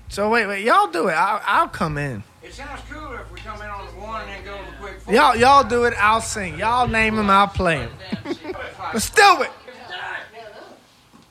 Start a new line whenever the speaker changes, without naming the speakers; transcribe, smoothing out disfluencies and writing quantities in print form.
So wait, y'all do it. I'll come in.
It sounds cooler if we come in on the one and then go to the quick four.
Y'all do it. I'll sing. Y'all name them. I'll play them. Let's do it.